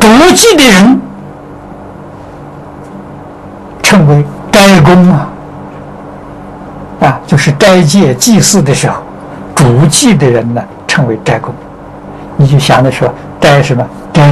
祭的人称为斋公就是斋戒祭祀的时候，主祭的人呢称为斋公。你就想着说，斋什么？